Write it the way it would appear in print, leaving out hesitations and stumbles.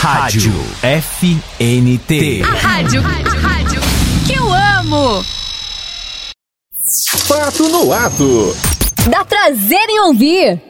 Rádio FNT. A rádio que eu amo. Fato no ato. Dá prazer em ouvir.